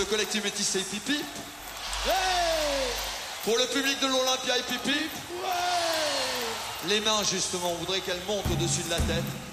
collectif métissé pipi. Hey! Pour le public de l'Olympia et pipi. Ouais! Les mains, justement, on voudrait qu'elles montent au-dessus de la tête.